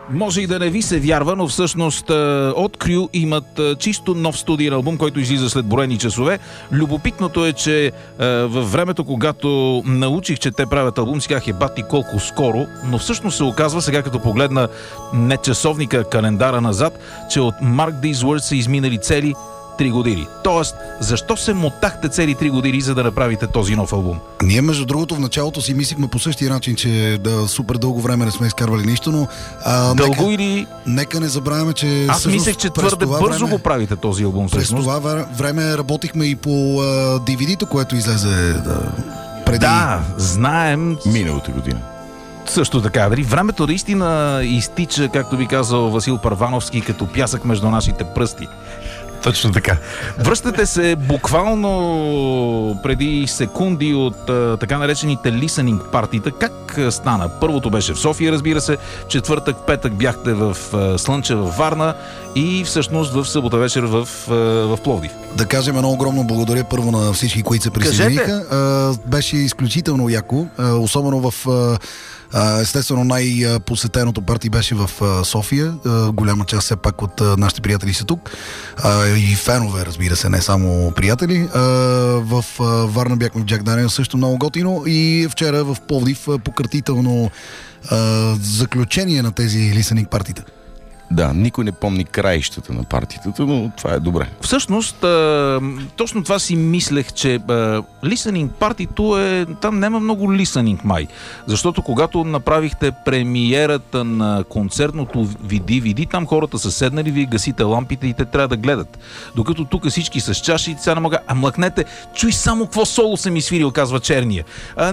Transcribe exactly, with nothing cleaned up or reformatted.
Може и да не ви се вярва, но всъщност от Крю имат чисто нов студиен албум, който излиза след броени часове. Любопитното е, че във времето, когато научих, че те правят албум, си казах, е бати колко скоро, но всъщност се оказва, сега като погледна не часовника, календара назад, че от Mark These Words са изминали цели три години. Тоест, защо се мотахте цели три години, за да направите този нов албум? Ние, между другото, в началото си мислихме по същия начин, че да, супер дълго време не сме изкарвали нищо, но... А, Дълго нека, или... Нека не забравяме, че... Аз мислех, че твърде бързо време, го правите този албум. През това време работихме и по а, ди ви ди-то, което излезе да, преди... Да, знаем... Миналата година. Също така, дали времето наистина изтича, както би казал Васил Първановски, като пясък между нашите пръсти. Точно така. Връщате се буквално преди секунди от а, така наречените listening партита. Как а, стана? Първото беше в София, разбира се. Четвъртък, петък бяхте в а, Слънче, в Варна и всъщност в събота вечер в, а, в Пловдив. Да кажем едно огромно благодаря първо на всички, които се присъединиха. А, беше изключително яко, а, особено в... А, естествено, най-посетеното парти беше в София. Голяма част все пак от нашите приятели са тук. И фенове, разбира се, не само приятели. В Варна бяхме в Джак Даниел, също много готино. И вчера в Пловдив пократително заключение на тези listening партита. Да, никой не помни краищата на партитата, но това е добре. Всъщност, а, точно това си мислех, че а, listening партито е... Там няма много listening май. Защото когато направихте премиерата на концертното ви ди ви ди, там хората са седнали, вие гасите лампите и те трябва да гледат. Докато тук всички с чаши, сега не мога... А млъкнете, чуй само какво соло съм изсвирил, казва черния. А,